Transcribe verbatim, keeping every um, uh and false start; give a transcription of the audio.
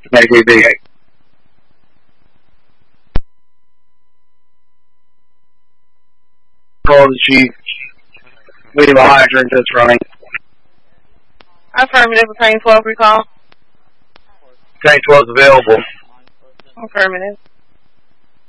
K B B. Call the chief. We have a hydrant that's running. Affirmative. Train twelve recall. Train twelve is available. Affirmative.